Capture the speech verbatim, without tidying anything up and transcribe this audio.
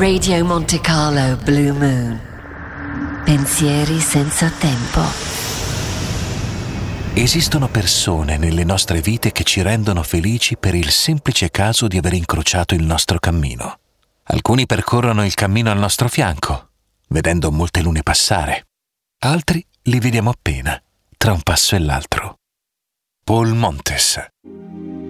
Radio Monte Carlo Blue Moon. Pensieri senza tempo. Esistono persone nelle nostre vite che ci rendono felici per il semplice caso di aver incrociato il nostro cammino. Alcuni percorrono il cammino al nostro fianco, vedendo molte lune passare. Altri li vediamo appena, tra un passo e l'altro. Paul Montes.